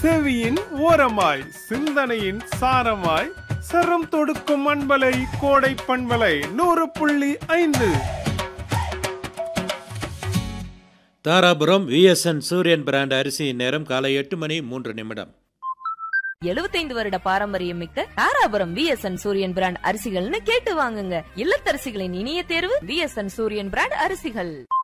செவியின் ஓரமாய் சிந்தனையின் சாரமாய் சரம் தொடுக்கும் அன்பலை கோடை பண்பலை 100.5. தாராபுரம் விஎஸ்என் சூரியன் பிராண்ட் அரிசி நேரம் காலை 8 மணி 3 நிமிடம். 75 வருட பாரம்பரியம் மிக்க தாராபுரம் விஎஸ்என் சூரியன் பிராண்ட் அரிசிகள்னு கேட்டு வாங்குங்க. இல்லத்தரசிகளின் இனிய தேர்வு விஎஸ்என் சூரியன் பிராண்ட் அரிசிகள்.